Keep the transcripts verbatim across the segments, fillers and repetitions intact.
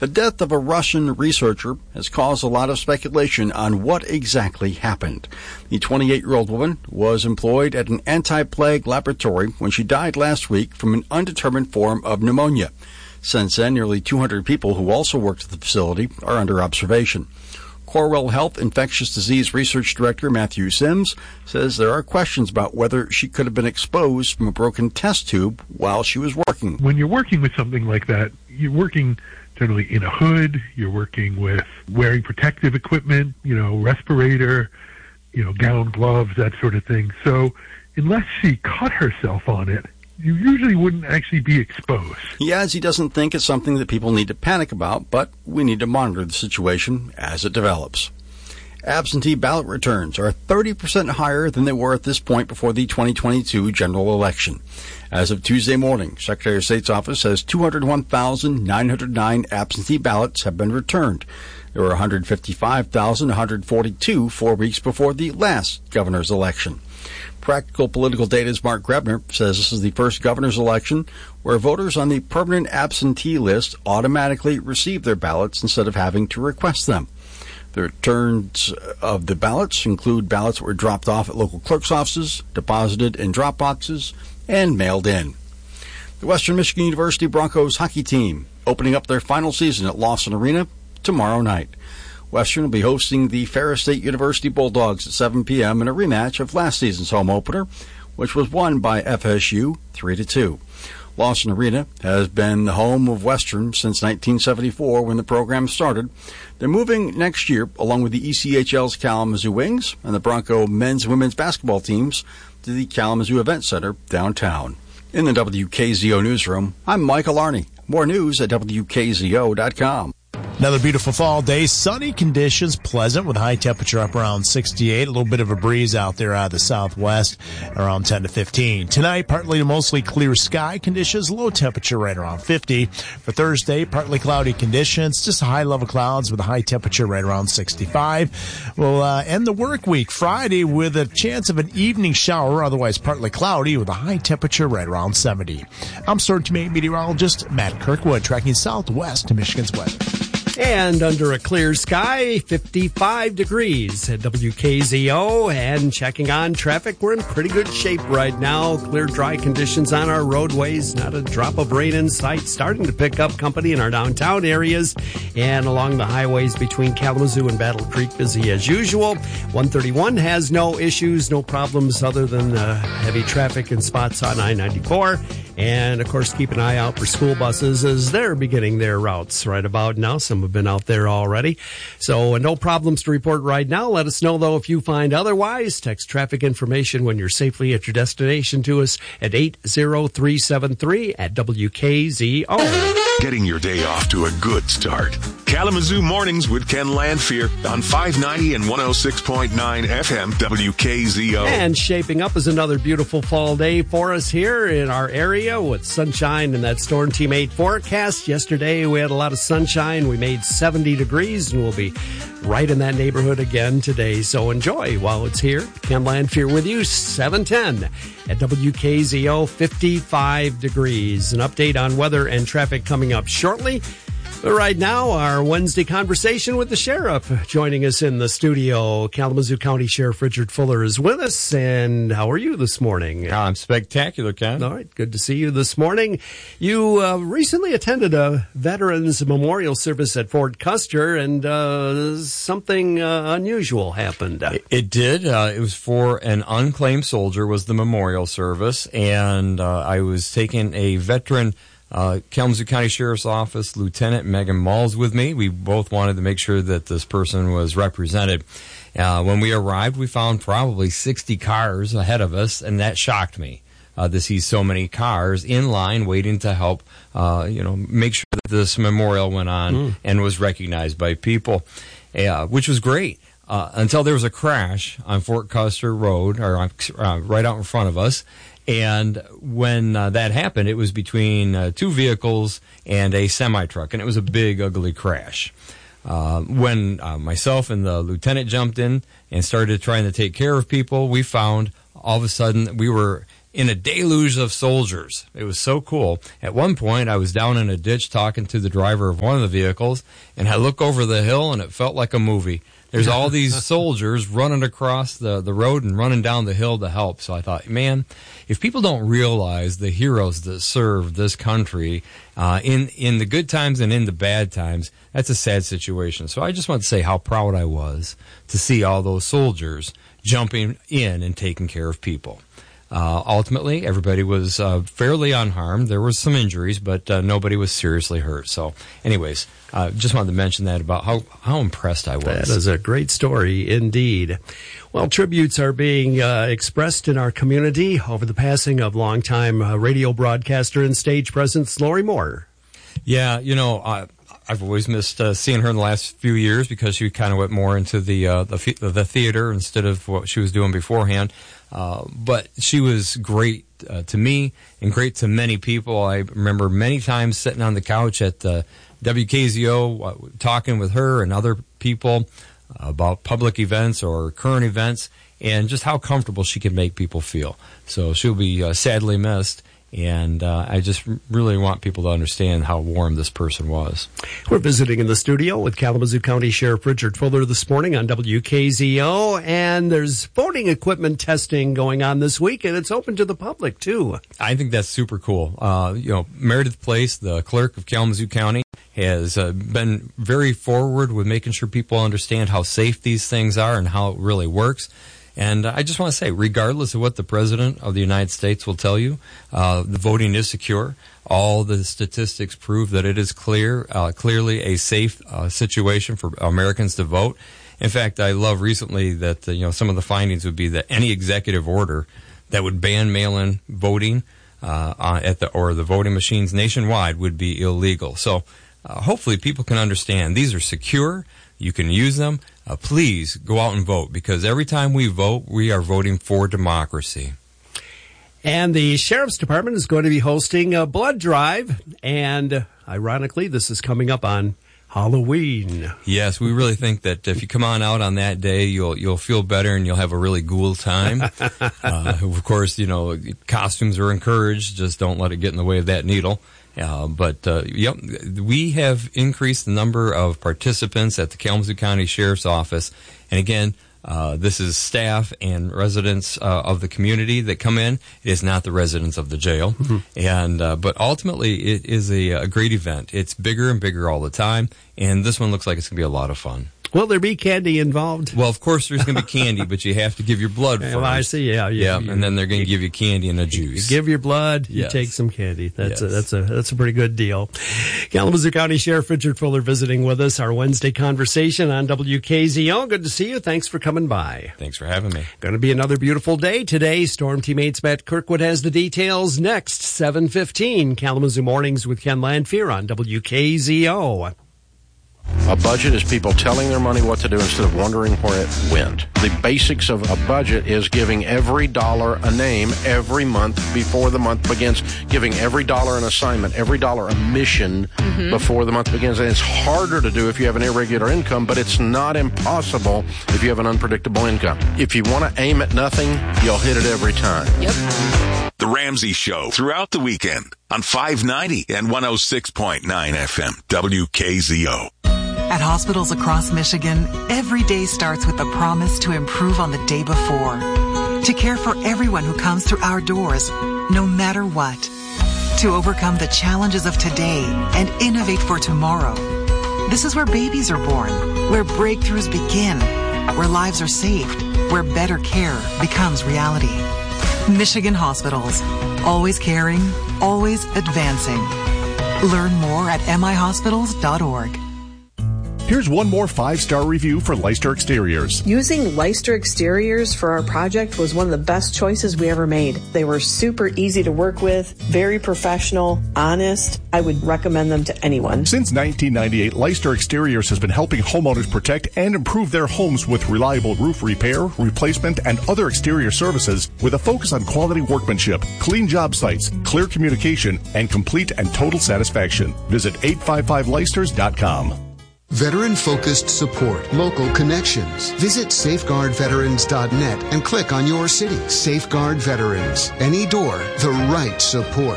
The death of a Russian researcher has caused a lot of speculation on what exactly happened. The twenty-eight-year-old woman was employed at an anti-plague laboratory when she died last week from an undetermined form of pneumonia. Since then, nearly two hundred people who also worked at the facility are under observation. Corewell Health Infectious Disease Research Director Matthew Sims says there are questions about whether she could have been exposed from a broken test tube while she was working. When you're working with something like that, you're working generally in a hood, you're working with wearing protective equipment, you know, respirator, you know, gown, gloves, that sort of thing. So unless she cut herself on it, you usually wouldn't actually be exposed. He adds he doesn't think it's something that people need to panic about, but we need to monitor the situation as it develops. Absentee ballot returns are thirty percent higher than they were at this point before the twenty twenty-two general election. As of Tuesday morning, Secretary of State's office says two hundred one thousand nine hundred nine absentee ballots have been returned. There were one hundred fifty-five thousand one hundred forty-two four weeks before the last governor's election. Practical Political Data's Mark Grebner says this is the first governor's election where voters on the permanent absentee list automatically receive their ballots instead of having to request them. The returns of the ballots include ballots that were dropped off at local clerk's offices, deposited in drop boxes, and mailed in. The Western Michigan University Broncos hockey team opening up their final season at Lawson Arena tomorrow night. Western will be hosting the Ferris State University Bulldogs at seven p.m. in a rematch of last season's home opener, which was won by F S U three to two. Lawson Arena has been the home of Western since nineteen seventy-four when the program started. They're moving next year, along with the E C H L's Kalamazoo Wings and the Bronco men's and women's basketball teams, to the Kalamazoo Event Center downtown. In the W K Z O newsroom, I'm Michael Arney. More news at W K Z O dot com. Another beautiful fall day, sunny conditions, pleasant with high temperature up around sixty-eight. A little bit of a breeze out there out of the southwest, around ten to fifteen. Tonight, partly to mostly clear sky conditions, low temperature right around fifty. For Thursday, partly cloudy conditions, just high level clouds with a high temperature right around sixty-five. We'll uh, end the work week Friday with a chance of an evening shower, otherwise partly cloudy with a high temperature right around seventy. I'm Storm Team eight meteorologist Matt Kirkwood, tracking southwest to Michigan's weather. And under a clear sky, fifty-five degrees at W K Z O. And checking on traffic, we're in pretty good shape right now. Clear, dry conditions on our roadways. Not a drop of rain in sight. Starting to pick up company in our downtown areas. And along the highways between Kalamazoo and Battle Creek, busy as usual. one thirty-one has no issues, no problems other than uh, heavy traffic in spots on I ninety-four. And, of course, keep an eye out for school buses as they're beginning their routes right about now. Some have been out there already. So, uh, no problems to report right now. Let us know, though, if you find otherwise. Text traffic information when you're safely at your destination to us at eight zero three seven three at W K Z O. Getting your day off to a good start. Kalamazoo Mornings with Ken Landfear on five ninety and one oh six point nine F M W K Z O. And shaping up is another beautiful fall day for us here in our area with sunshine and that Storm Team eight forecast. Yesterday we had a lot of sunshine. We made seventy degrees and we'll be right in that neighborhood again today. So enjoy while it's here. Ken Landfear with you, seven ten at W K Z O, fifty-five degrees. An update on weather and traffic coming up shortly. But right now, our Wednesday conversation with the sheriff. Joining us in the studio, Kalamazoo County Sheriff Richard Fuller is with us. And how are you this morning? I'm spectacular, Ken. All right, good to see you this morning. You uh, recently attended a Veterans Memorial Service at Fort Custer, and uh, something uh, unusual happened. It, it did. Uh, it was for an unclaimed soldier was the memorial service, and uh, I was taking a veteran Uh, Kalamazoo County Sheriff's Office, Lieutenant Megan Malls with me. We both wanted to make sure that this person was represented. Uh, when we arrived, we found probably sixty cars ahead of us, and that shocked me uh, to see so many cars in line waiting to help, uh, you know, make sure that this memorial went on mm. and was recognized by people, uh, which was great. Uh, until there was a crash on Fort Custer Road, or uh, right out in front of us. And when uh, that happened, it was between uh, two vehicles and a semi-truck, and it was a big, ugly crash. Uh, when uh, myself and the lieutenant jumped in and started trying to take care of people, we found all of a sudden we were in a deluge of soldiers. It was so cool. At one point, I was down in a ditch talking to the driver of one of the vehicles, and I look over the hill, and it felt like a movie. There's all these soldiers running across the, the road and running down the hill to help. So I thought, man, if people don't realize the heroes that serve this country uh, in, in the good times and in the bad times, that's a sad situation. So I just want to say how proud I was to see all those soldiers jumping in and taking care of people. Uh, ultimately, everybody was uh, fairly unharmed. There were some injuries, but uh, nobody was seriously hurt. So, anyways, uh, just wanted to mention that about how, how impressed I was. That is a great story indeed. Well, tributes are being uh, expressed in our community over the passing of longtime uh, radio broadcaster and stage presence Lori Moore. Yeah, you know, I, I've always missed uh, seeing her in the last few years because she kind of went more into the uh, the, the theater instead of what she was doing beforehand. Uh, but she was great uh, to me and great to many people. I remember many times sitting on the couch at uh, W K Z O uh, talking with her and other people uh, about public events or current events and just how comfortable she could make people feel. So she'll be uh, sadly missed. And uh, I just really want people to understand how warm this person was. We're visiting in the studio with Kalamazoo County Sheriff Richard Fuller this morning on W K Z O. And there's voting equipment testing going on this week, and it's open to the public, too. I think that's super cool. Uh, you know, Meredith Place, the clerk of Kalamazoo County, has uh, been very forward with making sure people understand how safe these things are and how it really works. And I just want to say, regardless of what the President of the United States will tell you, uh, the voting is secure. All the statistics prove that it is clear, uh, clearly a safe uh, situation for Americans to vote. In fact, I love recently that uh, you know some of the findings would be that any executive order that would ban mail-in voting uh, at the or the voting machines nationwide would be illegal. So uh, hopefully people can understand these are secure. You can use them. Uh, please go out and vote, because every time we vote, we are voting for democracy. And the Sheriff's Department is going to be hosting a blood drive. And uh, ironically, this is coming up on Halloween. Yes, we really think that if you come on out on that day, you'll you'll feel better and you'll have a really cool time. uh, of course, you know, costumes are encouraged. Just don't let it get in the way of that needle. Uh, but, uh, yep, we have increased the number of participants at the Kalamazoo County Sheriff's Office. And again, uh, this is staff and residents uh, of the community that come in. It is not the residents of the jail. Mm-hmm. And uh, but ultimately, it is a, a great event. It's bigger and bigger all the time. And this one looks like it's going to be a lot of fun. Will there be candy involved? Well, of course there's going to be candy, but you have to give your blood first. Well, I see, yeah. Yeah, you, and then they're going to give you candy and a juice. You give your blood, you yes. take some candy. That's, yes. a, that's, a, that's a pretty good deal. Kalamazoo County Sheriff Richard Fuller visiting with us, our Wednesday conversation on W K Z O. Good to see you. Thanks for coming by. Thanks for having me. Going to be another beautiful day today. Storm teammates Matt Kirkwood has the details next, seven fifteen. Kalamazoo Mornings with Ken Landfear on W K Z O. A budget is people telling their money what to do instead of wondering where it went. The basics of a budget is giving every dollar a name every month before the month begins, giving every dollar an assignment, every dollar a mission mm-hmm. before the month begins. And it's harder to do if you have an irregular income, but it's not impossible if you have an unpredictable income. If you want to aim at nothing, you'll hit it every time. Yep. The Ramsey Show throughout the weekend on five ninety and one oh six point nine F M, W K Z O. At hospitals across Michigan, every day starts with the promise to improve on the day before. To care for everyone who comes through our doors, no matter what. To overcome the challenges of today and innovate for tomorrow. This is where babies are born, where breakthroughs begin, where lives are saved, where better care becomes reality. Michigan Hospitals. Always caring, always advancing. Learn more at m i hospitals dot org. Here's one more five-star review for Leicester Exteriors. Using Leicester Exteriors for our project was one of the best choices we ever made. They were super easy to work with, very professional, honest. I would recommend them to anyone. Since nineteen ninety-eight, Leicester Exteriors has been helping homeowners protect and improve their homes with reliable roof repair, replacement, and other exterior services with a focus on quality workmanship, clean job sites, clear communication, and complete and total satisfaction. Visit eight five five leicesters dot com. Veteran-focused support, local connections. Visit safeguard veterans dot net and click on your city. Safeguard Veterans. Any door, the right support.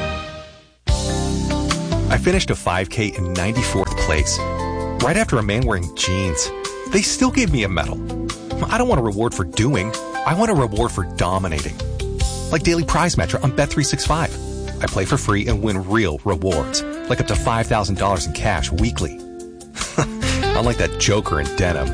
I finished a five K in ninety-fourth place, right after a man wearing jeans. They still gave me a medal. I don't want a reward for doing. I want a reward for dominating. Like Daily Prize Matcher on Bet three sixty-five. I play for free and win real rewards, like up to five thousand dollars in cash weekly. Unlike that joker in denim.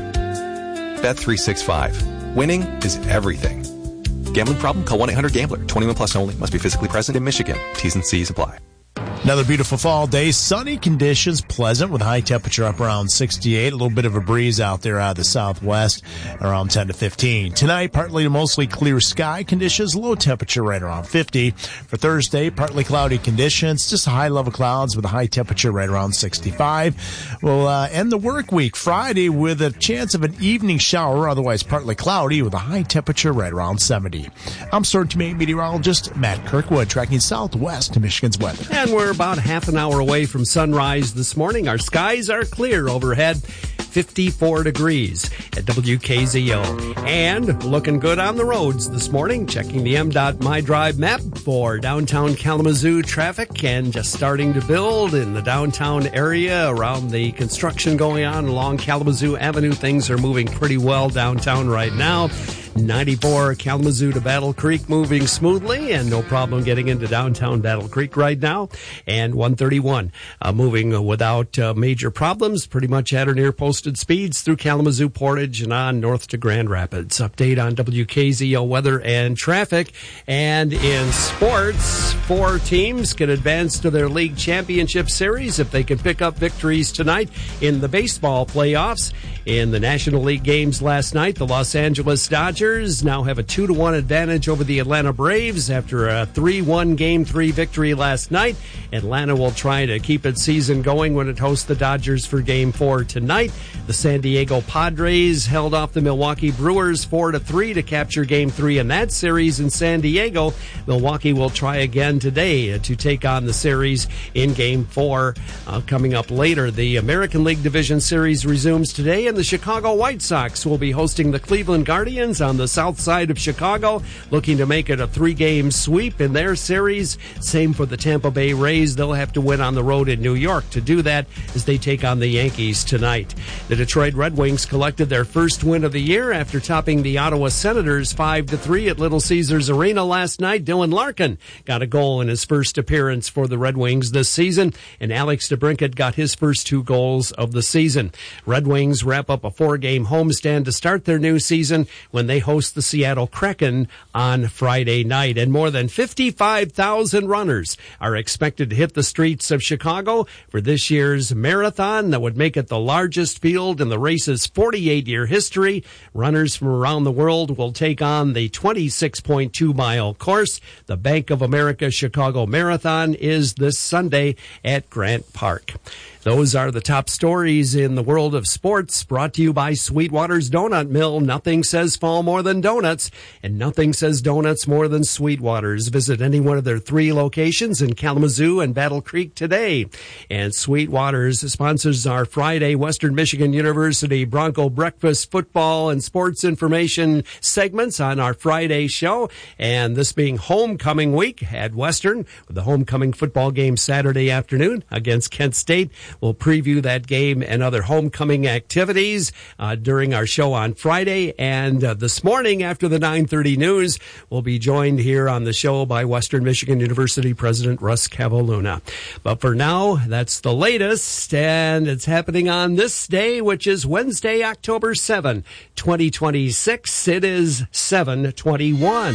Bet three sixty-five. Winning is everything. Gambling problem? Call one eight hundred gambler. twenty-one plus only. Must be physically present in Michigan. T's and C's apply. Another beautiful fall day. Sunny conditions, pleasant with high temperature up around sixty-eight. A little bit of a breeze out there out of the southwest, around ten to fifteen. Tonight, partly to mostly clear sky conditions, low temperature right around fifty. For Thursday, partly cloudy conditions, just high level clouds with a high temperature right around sixty-five. We'll uh, end the work week Friday with a chance of an evening shower, otherwise partly cloudy with a high temperature right around seventy. I'm Storm Team eight meteorologist Matt Kirkwood, tracking southwest to Michigan's weather. And we're about half an hour away from sunrise this morning. Our skies are clear overhead, fifty-four degrees at W K Z O. And looking good on the roads this morning. Checking the M DOT My Drive map for downtown Kalamazoo traffic, and just starting to build in the downtown area around the construction going on along Kalamazoo Avenue. Things are moving pretty well downtown right now. ninety-four Kalamazoo to Battle Creek moving smoothly, and no problem getting into downtown Battle Creek right now. And one thirty-one uh, moving without uh, major problems, pretty much at or near posted speeds through Kalamazoo Portage and on north to Grand Rapids. Update on W K Z O weather and traffic. And in sports, four teams can advance to their league championship series if they can pick up victories tonight in the baseball playoffs. In the National League games last night, the Los Angeles Dodgers now have a two to one advantage over the Atlanta Braves after a three one Game three victory last night. Atlanta will try to keep its season going when it hosts the Dodgers for Game four tonight. The San Diego Padres held off the Milwaukee Brewers four to three to capture Game three in that series in San Diego. Milwaukee will try again today to take on the series in Game four. Uh, coming up later, the American League Division Series resumes today, and the Chicago White Sox will be hosting the Cleveland Guardians on the south side of Chicago, looking to make it a three-game sweep in their series. Same for the Tampa Bay Rays. They'll have to win on the road in New York to do that as they take on the Yankees tonight. The Detroit Red Wings collected their first win of the year after topping the Ottawa Senators five to three at Little Caesars Arena last night. Dylan Larkin got a goal in his first appearance for the Red Wings this season, and Alex DeBrincat got his first two goals of the season. Red Wings wrap up a four-game homestand to start their new season when they host the Seattle Kraken on Friday night. And more than fifty-five thousand runners are expected to hit the streets of Chicago for this year's marathon that would make it the largest field in the race's forty-eight year history. Runners from around the world will take on the twenty-six point two mile course. The Bank of America Chicago Marathon is this Sunday at Grant Park. Those are the top stories in the world of sports, brought to you by Sweetwater's Donut Mill. Nothing says fall more than donuts, and nothing says donuts more than Sweetwater's. Visit any one of their three locations in Kalamazoo and Battle Creek today. And Sweetwater's sponsors our Friday Western Michigan University Bronco Breakfast football and sports information segments on our Friday show. And this being homecoming week at Western, with the homecoming football game Saturday afternoon against Kent State. We'll preview that game and other homecoming activities uh, during our show on Friday. And uh, this morning after the nine thirty news, we'll be joined here on the show by Western Michigan University President Russ Cavaluna. But for now, that's the latest, and it's happening on this day, which is Wednesday, October seventh, twenty twenty-six. It is seven twenty-one.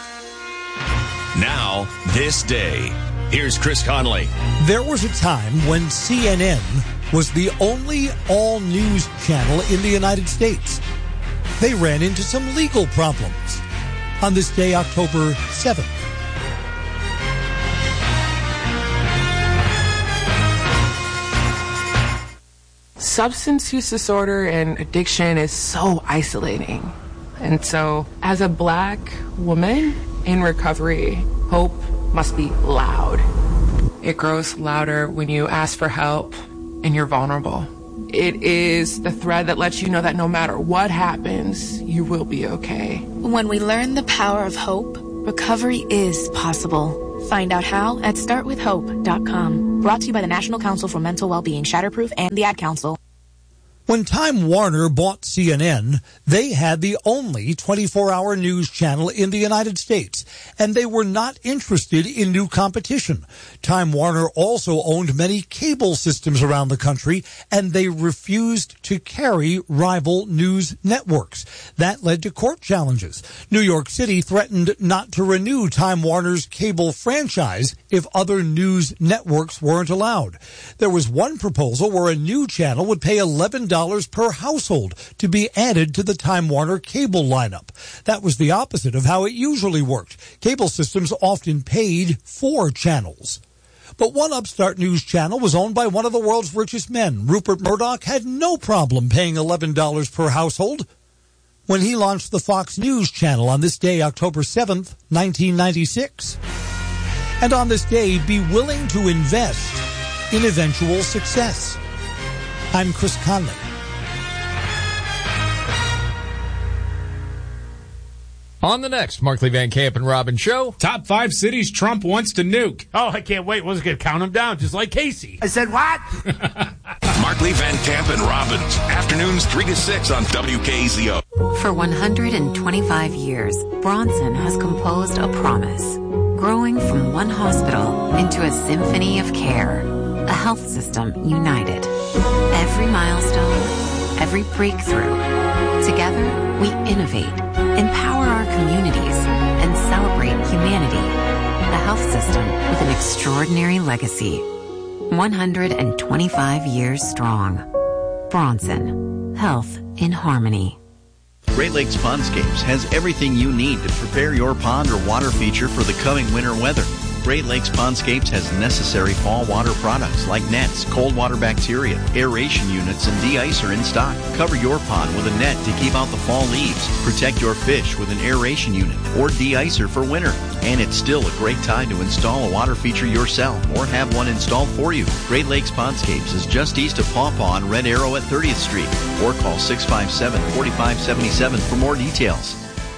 Now, this day. Here's Chris Conley. There was a time when C N N was the only all-news channel in the United States. They ran into some legal problems on this day, October seventh. Substance use disorder and addiction is so isolating. And so, as a Black woman in recovery, hope must be loud. It grows louder when you ask for help and you're vulnerable. It is the thread that lets you know that no matter what happens, you will be okay. When we learn the power of hope, recovery is possible. Find out how at start with hope dot com. Brought to you by the National Council for Mental Wellbeing, Shatterproof, and the Ad Council. When Time Warner bought C N N, they had the only twenty-four hour news channel in the United States, and they were not interested in new competition. Time Warner also owned many cable systems around the country, and they refused to carry rival news networks. That led to court challenges. New York City threatened not to renew Time Warner's cable franchise if other news networks weren't allowed. There was one proposal where a new channel would pay eleven dollars per household to be added to the Time Warner cable lineup. That was the opposite of how it usually worked. Cable systems often paid for channels. But one upstart news channel was owned by one of the world's richest men. Rupert Murdoch had no problem paying eleven dollars per household when he launched the Fox News channel on this day, October seventh, nineteen ninety-six. And on this day, be willing to invest in eventual success. I'm Chris Conley. On the next Markley, Van Camp, and Robin show. Top five cities Trump wants to nuke. Oh, I can't wait. What's going to count them down, just like Casey. I said what? Markley, Van Camp, and Robbins. Afternoons three to six on W K Z O. For one hundred twenty-five years, Bronson has composed a promise, growing from one hospital into a symphony of care, a health system united. Every milestone, every breakthrough. Together, we innovate, empower our communities, and celebrate humanity. A health system with an extraordinary legacy. one hundred twenty-five years strong. Bronson. Health in harmony. Great Lakes Pondscapes has everything you need to prepare your pond or water feature for the coming winter weather. Great Lakes Pondscapes has necessary fall water products like nets, cold water bacteria, aeration units, and de-icer in stock. Cover your pond with a net to keep out the fall leaves. Protect your fish with an aeration unit or de-icer for winter. And it's still a great time to install a water feature yourself or have one installed for you. Great Lakes Pondscapes is just east of Paw Paw on Red Arrow at thirtieth Street. Or call six five seven, four five seven seven for more details.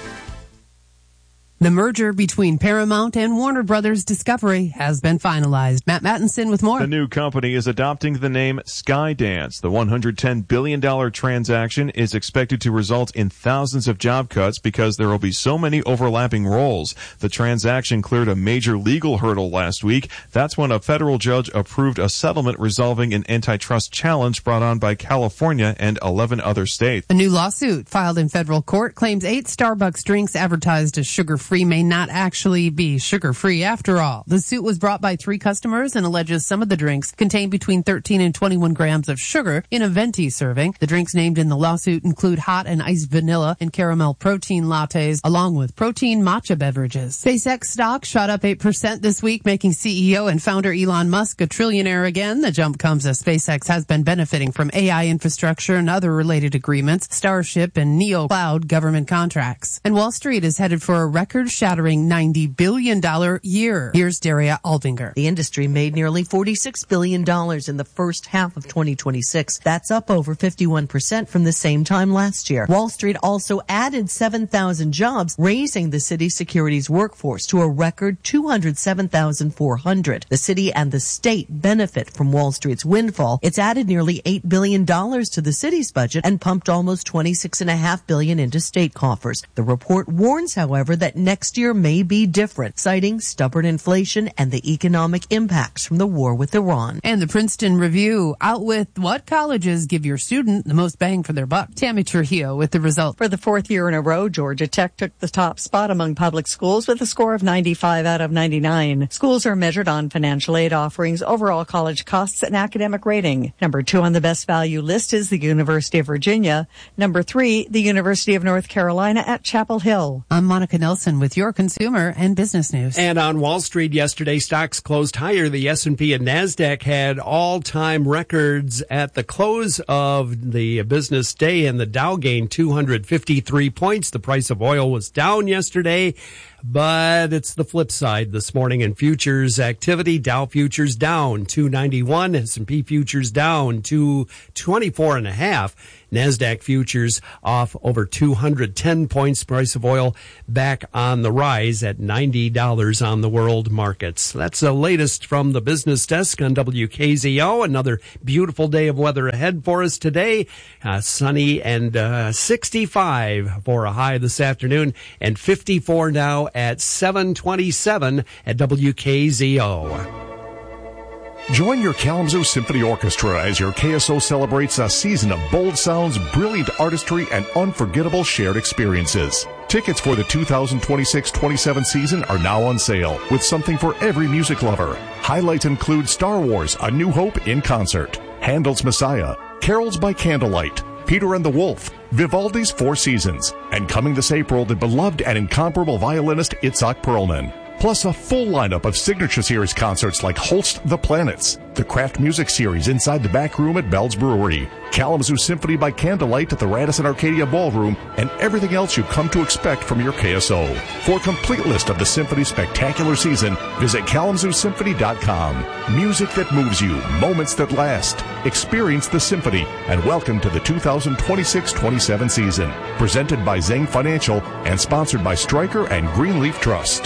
The merger between Paramount and Warner Brothers Discovery has been finalized. Matt Mattinson with more. The new company is adopting the name Skydance. The one hundred ten billion dollars transaction is expected to result in thousands of job cuts because there will be so many overlapping roles. The transaction cleared a major legal hurdle last week. That's when a federal judge approved a settlement resolving an antitrust challenge brought on by California and eleven other states. A new lawsuit filed in federal court claims eight Starbucks drinks advertised as sugar-free may not actually be sugar-free after all. The suit was brought by three customers and alleges some of the drinks contain between thirteen and twenty-one grams of sugar in a venti serving. The drinks named in the lawsuit include hot and iced vanilla and caramel protein lattes, along with protein matcha beverages. SpaceX stock shot up eight percent this week, making C E O and founder Elon Musk a trillionaire again. The jump comes as SpaceX has been benefiting from A I infrastructure and other related agreements, Starship and Neo Cloud government contracts. And Wall Street is headed for a record shattering ninety billion dollars year. Here's Daria Aldinger. The industry made nearly forty-six billion dollars in the first half of twenty twenty-six. That's up over fifty-one percent from the same time last year. Wall Street also added seven thousand jobs, raising the city's securities workforce to a record two hundred seven thousand four hundred. The city and the state benefit from Wall Street's windfall. It's added nearly eight billion dollars to the city's budget and pumped almost twenty-six point five billion dollars into state coffers. The report warns, however, that next year may be different, citing stubborn inflation and the economic impacts from the war with Iran. And the Princeton Review out with what colleges give your student the most bang for their buck. Tammy Trujillo with the result. For the fourth year in a row, Georgia Tech took the top spot among public schools with a score of ninety-five out of ninety-nine. Schools are measured on financial aid offerings, overall college costs, and academic rating. Number two on the best value list is the University of Virginia. Number three, the University of North Carolina at Chapel Hill. I'm Monica Nelson with your consumer and business news. And on Wall Street yesterday, stocks closed higher. The S and P and NASDAQ had all-time records at the close of the business day, and the Dow gained two hundred fifty-three points. The price of oil was down yesterday but it's the flip side this morning in futures activity. Dow futures down two ninety-one, S and P futures down two twenty-four and a half. NASDAQ futures off over two hundred ten points. Price of oil back on the rise at ninety dollars on the world markets. That's the latest from the business desk on W K Z O. Another beautiful day of weather ahead for us today. Uh, sunny and uh, sixty-five for a high this afternoon, and fifty-four now at seven twenty-seven at W K Z O. Join your Kalamazoo Symphony Orchestra as your K S O celebrates a season of bold sounds, brilliant artistry, and unforgettable shared experiences. Tickets for the two thousand twenty-six twenty-seven season are now on sale, with something for every music lover. Highlights include Star Wars: A New Hope in concert, Handel's Messiah, Carols by Candlelight, Peter and the Wolf, Vivaldi's Four Seasons, and coming this April, the beloved and incomparable violinist Itzhak Perlman. Plus a full lineup of Signature Series concerts like Holst the Planets, the Craft Music Series inside the back room at Bell's Brewery, Kalamazoo Symphony by Candlelight at the Radisson Arcadia Ballroom, and everything else you've come to expect from your K S O. For a complete list of the Symphony's spectacular season, visit kalamazoo symphony dot com. Music that moves you, moments that last. Experience the Symphony, and welcome to the two thousand twenty-six twenty-seven season. Presented by Zeng Financial and sponsored by Stryker and Greenleaf Trust.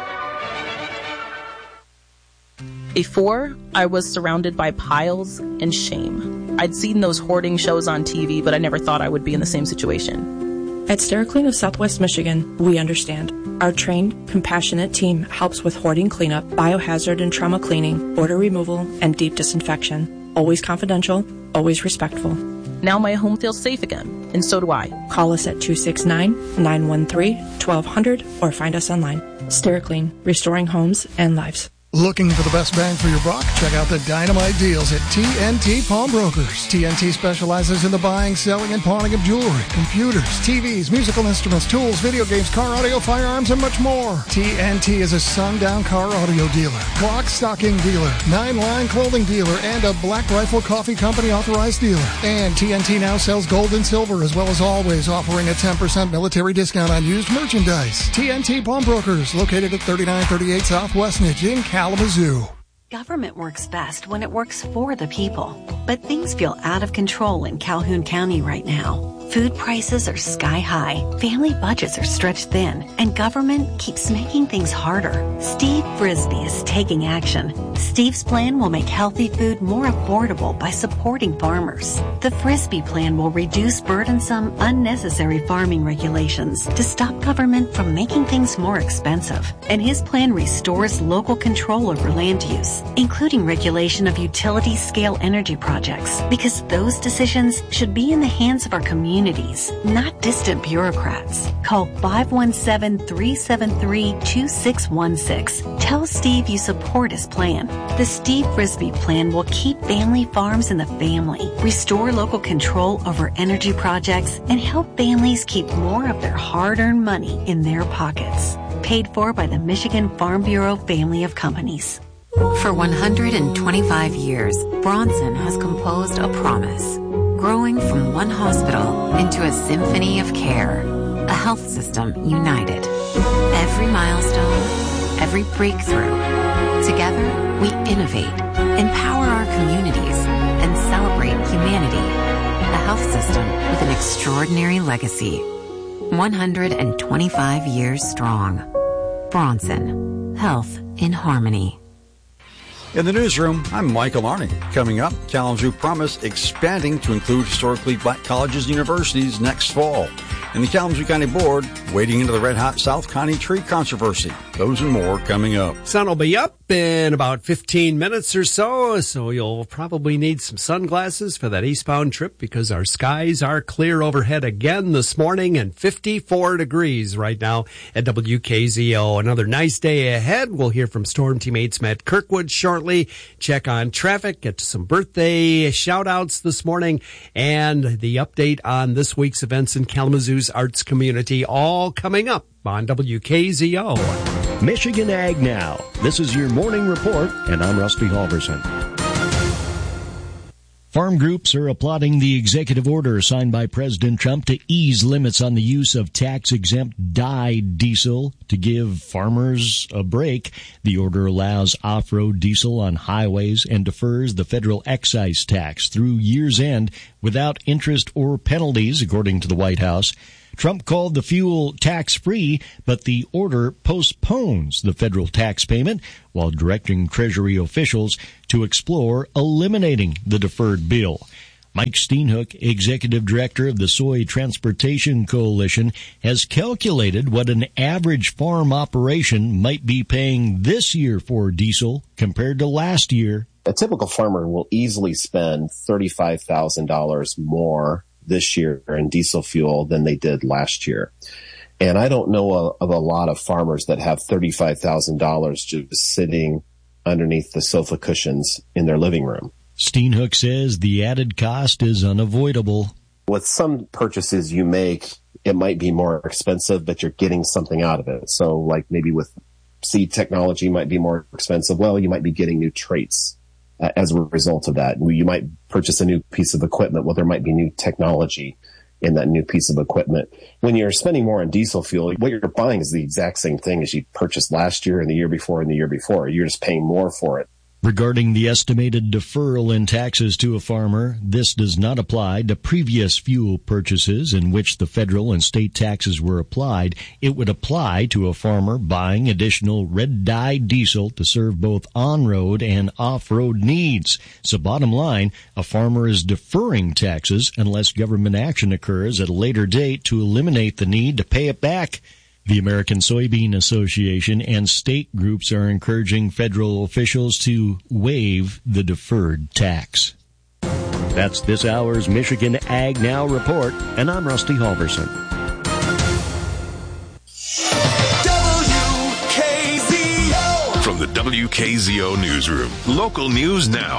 Before, I was surrounded by piles and shame. I'd seen those hoarding shows on T V, but I never thought I would be in the same situation. At SteriClean of Southwest Michigan, we understand. Our trained, compassionate team helps with hoarding cleanup, biohazard and trauma cleaning, odor removal, and deep disinfection. Always confidential, always respectful. Now my home feels safe again, and so do I. Call us at two six nine, nine one three, one two zero zero or find us online. SteriClean, restoring homes and lives. Looking for the best bang for your buck? Check out the dynamite deals at T N T Pawnbrokers. T N T specializes in the buying, selling, and pawning of jewelry, computers, T Vs, musical instruments, tools, video games, car audio, firearms, and much more. T N T is a sundown car audio dealer, clock stocking dealer, nine-line clothing dealer, and a Black Rifle Coffee Company authorized dealer. And T N T now sells gold and silver, as well as always offering a ten percent military discount on used merchandise. T N T Pawnbrokers, located at thirty-nine thirty-eight South Westnedge in Kalamazoo. Government works best when it works for the people. But things feel out of control in Calhoun County right now. Food prices are sky high, family budgets are stretched thin, and government keeps making things harder. Steve Frisbee is taking action. Steve's plan will make healthy food more affordable by supporting farmers. The Frisbee plan will reduce burdensome, unnecessary farming regulations to stop government from making things more expensive. And his plan restores local control over land use, including regulation of utility-scale energy projects, because those decisions should be in the hands of our communities, not distant bureaucrats. Call five one seven, three seven three, two six one six. Tell Steve you support his plan. The Steve Frisbee plan will keep family farms in the family, restore local control over energy projects, and help families keep more of their hard-earned money in their pockets. Paid for by the Michigan Farm Bureau family of companies. For one hundred twenty-five years, Bronson has composed a promise, growing from one hospital into a symphony of care, a health system united. Every milestone, every breakthrough, together we innovate, empower our communities, and celebrate humanity. A health system with an extraordinary legacy. one hundred twenty-five years strong. Bronson, health in harmony. In the newsroom, I'm Michael Arning. Coming up, Kalamazoo Promise expanding to include historically black colleges and universities next fall. And the Kalamazoo County Board wading into the red-hot South County tree controversy. Those and more coming up. Sun will be up in about fifteen minutes or so, so you'll probably need some sunglasses for that eastbound trip because our skies are clear overhead again this morning and fifty-four degrees right now at W K Z O. Another nice day ahead. We'll hear from Storm teammates Matt Kirkwood shortly. Check on traffic, get to some birthday shout-outs this morning, and the update on this week's events in Kalamazoo's arts community, all coming up on W K Z O. Michigan Ag Now. This is your morning report, and I'm Rusty Halverson. Farm groups are applauding the executive order signed by President Trump to ease limits on the use of tax-exempt dyed diesel to give farmers a break. The order allows off-road diesel on highways and defers the federal excise tax through year's end without interest or penalties, according to the White House. Trump called the fuel tax-free, but the order postpones the federal tax payment while directing Treasury officials to explore eliminating the deferred bill. Mike Steenhoek, executive director of the Soy Transportation Coalition, has calculated what an average farm operation might be paying this year for diesel compared to last year. A typical farmer will easily spend thirty-five thousand dollars more this year in diesel fuel than they did last year. And I don't know a, of a lot of farmers that have thirty-five thousand dollars just sitting underneath the sofa cushions in their living room. Steenhoek says the added cost is unavoidable. With some purchases you make, it might be more expensive, but you're getting something out of it. So like maybe with seed technology might be more expensive. Well, you might be getting new traits uh, as a result of that. You might purchase a new piece of equipment. Well, there might be new technology in that new piece of equipment. When you're spending more on diesel fuel, what you're buying is the exact same thing as you purchased last year and the year before and the year before. You're just paying more for it. Regarding the estimated deferral in taxes to a farmer, this does not apply to previous fuel purchases in which the federal and state taxes were applied. It would apply to a farmer buying additional red-dyed diesel to serve both on-road and off-road needs. So bottom line, a farmer is deferring taxes unless government action occurs at a later date to eliminate the need to pay it back. The American Soybean Association and state groups are encouraging federal officials to waive the deferred tax. That's this hour's Michigan Ag Now report, and I'm Rusty Halverson. W K Z O. From the W K Z O newsroom, local news now.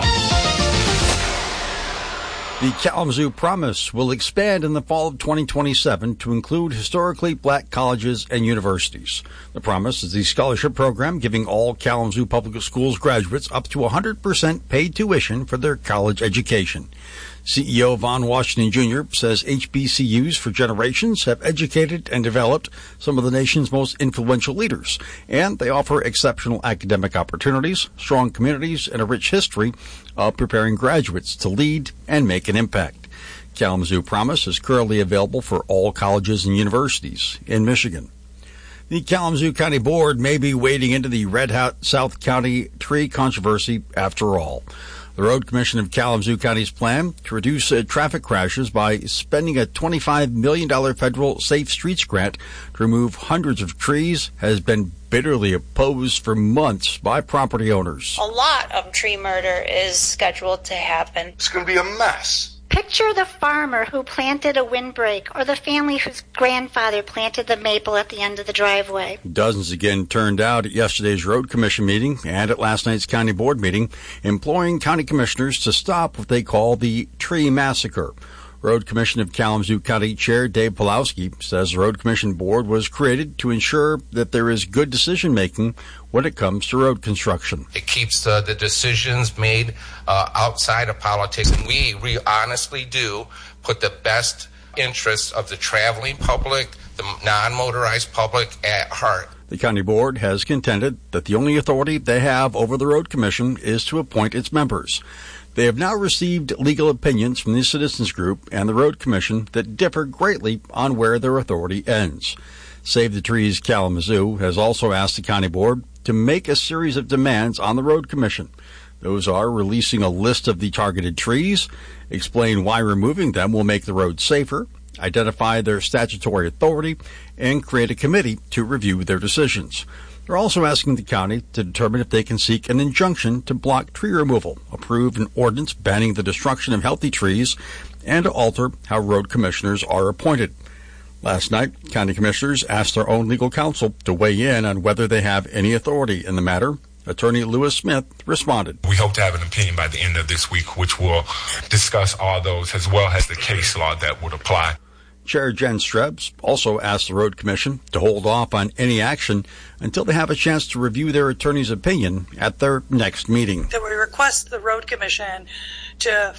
The Kalamazoo Promise will expand in the fall of twenty twenty-seven to include historically black colleges and universities. The Promise is the scholarship program giving all Kalamazoo Public Schools graduates up to one hundred percent paid tuition for their college education. C E O Vaughn Washington Junior says H B C Us for generations have educated and developed some of the nation's most influential leaders, and they offer exceptional academic opportunities, strong communities, and a rich history of preparing graduates to lead and make an impact. Kalamazoo Promise is currently available for all colleges and universities in Michigan. The Kalamazoo County Board may be wading into the Red Hat South County tree controversy after all. The Road Commission of Kalamazoo County's plan to reduce uh, traffic crashes by spending a twenty-five million dollars federal Safe Streets grant to remove hundreds of trees has been bitterly opposed for months by property owners. A lot of tree murder is scheduled to happen. It's going to be a mess. Picture the farmer who planted a windbreak or the family whose grandfather planted the maple at the end of the driveway. Dozens again turned out at yesterday's Road Commission meeting and at last night's County Board meeting, imploring county commissioners to stop what they call the tree massacre. Road Commission of Kalamazoo County Chair Dave Pulowski says the Road Commission Board was created to ensure that there is good decision-making when it comes to road construction. It keeps uh, the decisions made uh, outside of politics, and we, we honestly do put the best interests of the traveling public, the non-motorized public at heart. The County Board has contended that the only authority they have over the Road Commission is to appoint its members. They have now received legal opinions from the Citizens Group and the Road Commission that differ greatly on where their authority ends. Save the Trees Kalamazoo has also asked the County Board to make a series of demands on the Road Commission. Those are releasing a list of the targeted trees, explain why removing them will make the road safer, identify their statutory authority, and create a committee to review their decisions. They're also asking the county to determine if they can seek an injunction to block tree removal, approve an ordinance banning the destruction of healthy trees, and to alter how road commissioners are appointed. Last night, county commissioners asked their own legal counsel to weigh in on whether they have any authority in the matter. Attorney Lewis Smith responded. We hope to have an opinion by the end of this week, which will discuss all those as well as the case law that would apply. Chair Jen Strebs also asked the Road Commission to hold off on any action until they have a chance to review their attorney's opinion at their next meeting. That we request the Road Commission to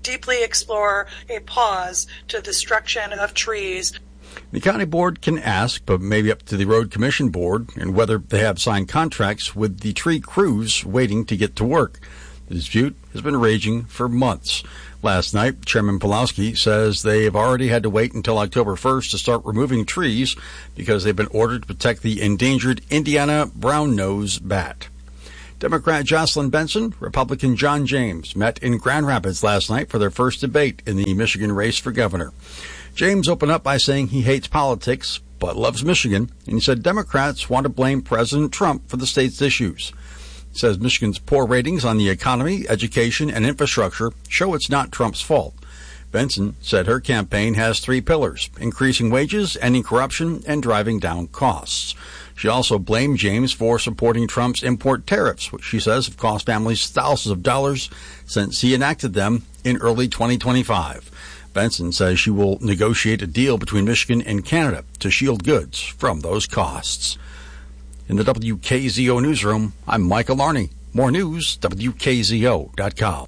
deeply explore a pause to the destruction of trees. The county board can ask, but maybe up to the road commission board, and whether they have signed contracts with the tree crews waiting to get to work. The dispute has been raging for months. Last night, Chairman Pulowski says they have already had to wait until October first to start removing trees because they've been ordered to protect the endangered Indiana brown-nose bat. Democrat Jocelyn Benson, Republican John James met in Grand Rapids last night for their first debate in the Michigan race for governor. James opened up by saying he hates politics but loves Michigan, and he said Democrats want to blame President Trump for the state's issues. He says Michigan's poor ratings on the economy, education, and infrastructure show it's not Trump's fault. Benson said her campaign has three pillars: increasing wages, ending corruption, and driving down costs. She also blamed James for supporting Trump's import tariffs, which she says have cost families thousands of dollars since he enacted them in early twenty twenty-five. Benson says she will negotiate a deal between Michigan and Canada to shield goods from those costs. In the W K Z O newsroom, I'm Michael Arney. More news, W K Z O dot com.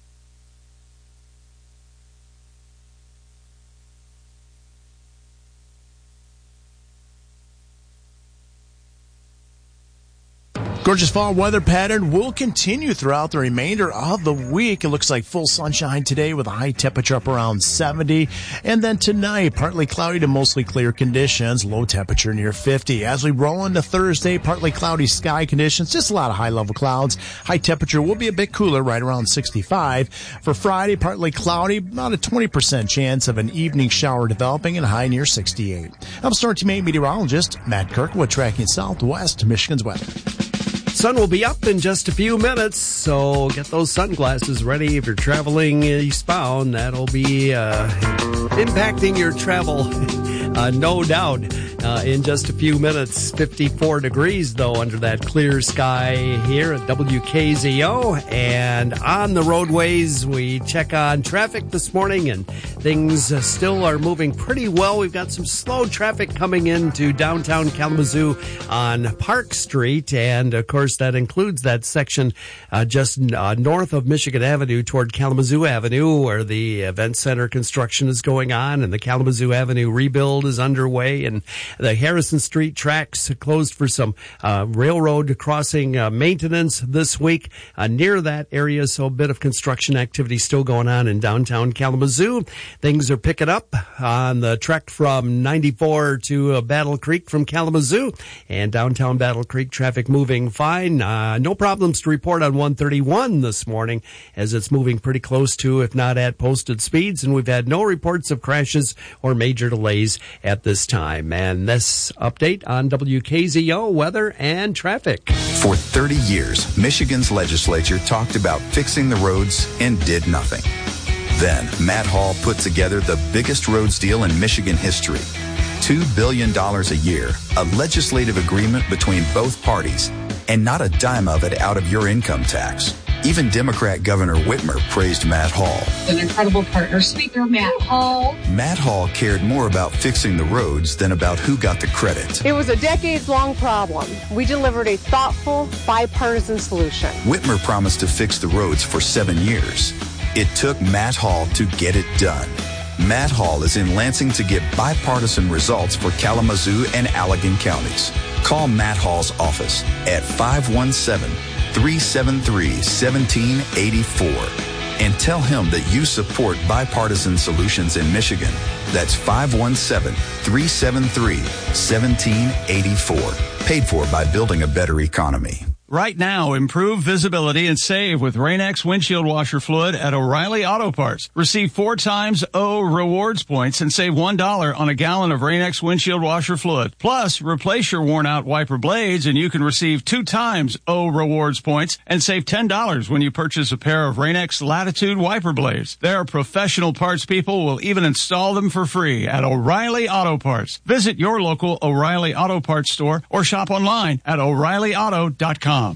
Gorgeous fall weather pattern will continue throughout the remainder of the week. It looks like full sunshine today with a high temperature up around seventy. And then tonight, partly cloudy to mostly clear conditions, low temperature near fifty. As we roll into Thursday, partly cloudy sky conditions, just a lot of high-level clouds. High temperature will be a bit cooler, right around sixty-five. For Friday, partly cloudy, about a twenty percent chance of an evening shower developing and high near sixty-eight. I'm Storm Team eight meteorologist Matt Kirkwood tracking southwest Michigan's weather. Sun will be up in just a few minutes, so get those sunglasses ready if you're traveling eastbound. That'll be uh, impacting your travel, uh, no doubt, uh, in just a few minutes. fifty-four degrees, though, under that clear sky here at W K Z O. And on the roadways, we check on traffic this morning, and things uh, still are moving pretty well. We've got some slow traffic coming into downtown Kalamazoo on Park Street, and, of course, that includes that section uh, just uh, north of Michigan Avenue toward Kalamazoo Avenue, where the event center construction is going on and the Kalamazoo Avenue rebuild is underway, and the Harrison Street tracks closed for some uh, railroad crossing uh, maintenance this week uh, near that area, so a bit of construction activity still going on in downtown Kalamazoo. Things are picking up on the trek from ninety-four to uh, Battle Creek from Kalamazoo, and downtown Battle Creek traffic moving fine. Uh, no problems to report on one thirty-one this morning, as it's moving pretty close to, if not at, posted speeds, and we've had no reports of crashes or major delays at this time. And this update on W K Z O weather and traffic. For thirty years, Michigan's legislature talked about fixing the roads and did nothing. Then, Matt Hall put together the biggest roads deal in Michigan history. two billion dollars a year, a legislative agreement between both parties, and not a dime of it out of your income tax. Even Democrat Governor Whitmer praised Matt Hall. An incredible partner, Speaker Matt Hall. Matt Hall cared more about fixing the roads than about who got the credit. It was a decades-long problem. We delivered a thoughtful, bipartisan solution. Whitmer promised to fix the roads for seven years. It took Matt Hall to get it done. Matt Hall is in Lansing to get bipartisan results for Kalamazoo and Allegan counties. Call Matt Hall's office at five one seven, three seven three, one seven eight four and tell him that you support bipartisan solutions in Michigan. That's five one seven, three seven three, one seven eight four. Paid for by Building a Better Economy. Right now, improve visibility and save with Rain-X windshield washer fluid at O'Reilly Auto Parts. Receive four times O rewards points and save one dollar on a gallon of Rain-X windshield washer fluid. Plus, replace your worn-out wiper blades and you can receive two times O rewards points and save ten dollars when you purchase a pair of Rain-X Latitude wiper blades. Their professional parts people will even install them for free at O'Reilly Auto Parts. Visit your local O'Reilly Auto Parts store or shop online at O'Reilly Auto dot com.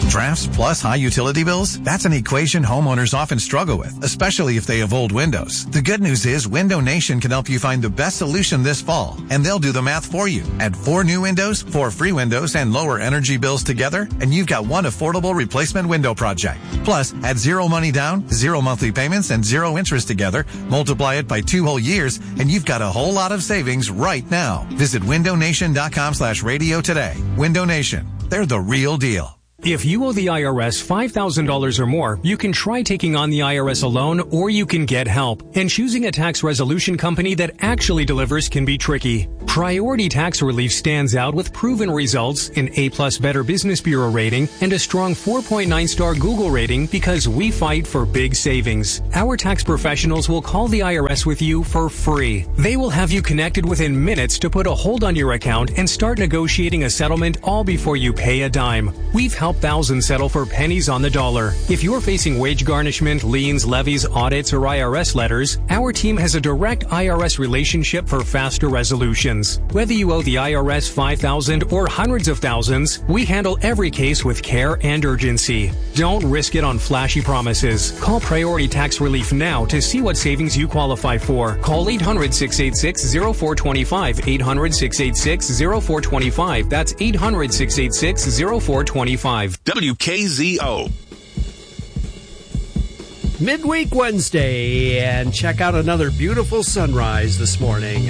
Drafts plus high utility bills? That's an equation homeowners often struggle with, especially if they have old windows. The good news is Window Nation can help you find the best solution this fall, and they'll do the math for you. Add four new windows, four free windows, and lower energy bills together, and you've got one affordable replacement window project. Plus, add zero money down, zero monthly payments, and zero interest together, multiply it by two whole years, and you've got a whole lot of savings right now. Visit window nation dot com slash radio today. Window Nation. They're the real deal. If you owe the I R S five thousand dollars or more, you can try taking on the I R S alone, or you can get help. And choosing a tax resolution company that actually delivers can be tricky. Priority Tax Relief stands out with proven results, an A-plus Better Business Bureau rating, and a strong four point nine star Google rating because we fight for big savings. Our tax professionals will call the I R S with you for free. They will have you connected within minutes to put a hold on your account and start negotiating a settlement all before you pay a dime. We've helped thousands settle for pennies on the dollar. If you're facing wage garnishment, liens, levies, audits, or I R S letters, our team has a direct I R S relationship for faster resolutions. Whether you owe the I R S five thousand dollars or hundreds of thousands, we handle every case with care and urgency. Don't risk it on flashy promises. Call Priority Tax Relief now to see what savings you qualify for. Call eight hundred, six eight six, zero four two five, eight hundred, six eight six, zero four two five. That's eight hundred, six eight six, zero four two five. W K Z O. Midweek Wednesday, and check out another beautiful sunrise this morning.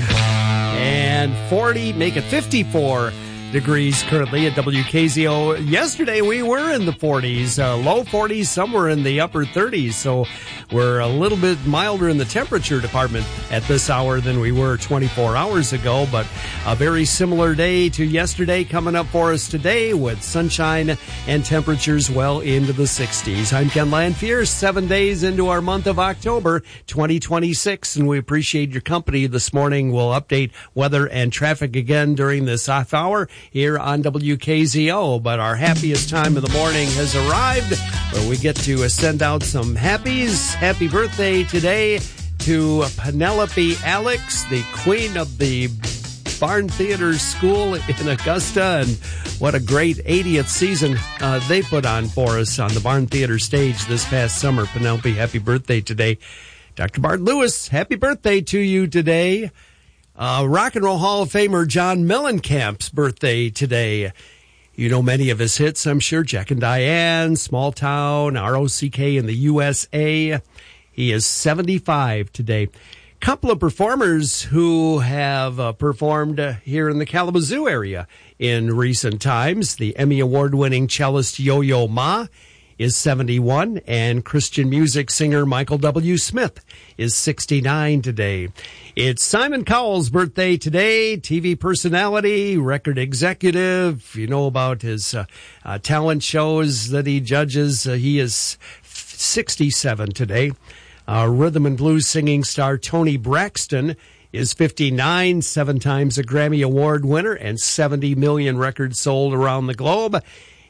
And forty, make it fifty-four degrees currently at W K Z O. Yesterday we were in the forties, uh, low forties, somewhere in the upper thirties. So we're a little bit milder in the temperature department at this hour than we were twenty-four hours ago. But a very similar day to yesterday coming up for us today with sunshine and temperatures well into the sixties. I'm Ken Lanfear, seven days into our month of October twenty twenty-six, and we appreciate your company this morning. We'll update weather and traffic again during this half hour here on W K Z O, but our happiest time of the morning has arrived where we get to send out some happies. Happy birthday today to Penelope Alex, the queen of the Barn Theater School in Augusta, and what a great eightieth season uh, they put on for us on the Barn Theater stage this past summer. Penelope, happy birthday today. Doctor Bart Lewis, happy birthday to you today. Uh, Rock and Roll Hall of Famer John Mellencamp's birthday today. You know many of his hits, I'm sure. Jack and Diane, Small Town, R O C K in the U S A. He is seventy-five today. Couple of performers who have uh, performed uh, here in the Kalamazoo area in recent times. The Emmy Award-winning cellist Yo-Yo Ma is seventy-one, and Christian music singer Michael W. Smith is sixty-nine today. It's Simon Cowell's birthday today, T V personality, record executive. You know about his uh, uh, talent shows that he judges. Uh, he is sixty-seven today. Uh, rhythm and blues singing star Toni Braxton is fifty-nine, seven times a Grammy Award winner, and seventy million records sold around the globe.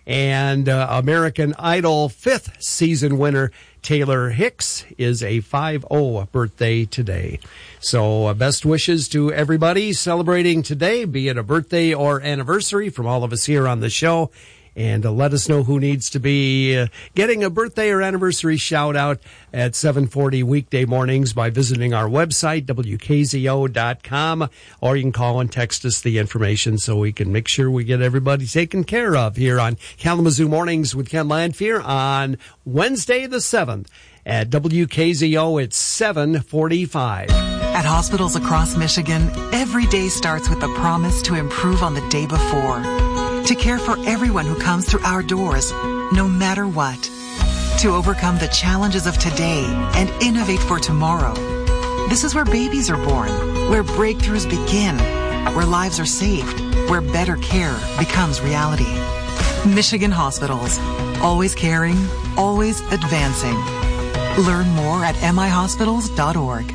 And uh, American Idol fifth season winner Taylor Hicks is a fifty birthday today. So uh, best wishes to everybody celebrating today, be it a birthday or anniversary, from all of us here on the show. And uh, let us know who needs to be uh, getting a birthday or anniversary shout out at seven forty weekday mornings by visiting our website, W K Z O dot com, or you can call and text us the information so we can make sure we get everybody taken care of here on Kalamazoo Mornings with Ken Lanfear on Wednesday the seventh at W K Z O. It's seven forty-five. At hospitals across Michigan, every day starts with the promise to improve on the day before. To care for everyone who comes through our doors, no matter what. To overcome the challenges of today and innovate for tomorrow. This is where babies are born, where breakthroughs begin, where lives are saved, where better care becomes reality. Michigan Hospitals. Always caring, always advancing. Learn more at M I hospitals dot org.